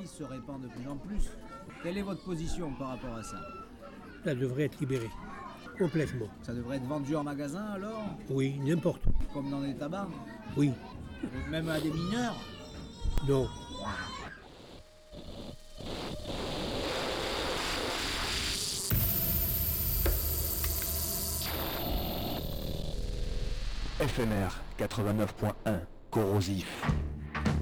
cannabis se répand de plus en plus. Quelle est votre position par rapport à ça? Ça devrait être libéré, complètement. Ça devrait être vendu en magasin alors? Oui, n'importe où. Comme dans les tabacs? Oui, Même à des mineurs? non. FMR 89.1 corrosif.